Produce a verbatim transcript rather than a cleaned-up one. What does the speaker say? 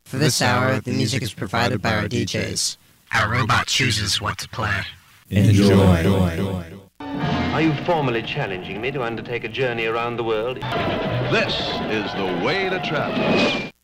For this hour, the music is provided by our D Js. Our robot chooses what to play. Enjoy. Are you formally challenging me to undertake a journey around the world? This is the way to travel.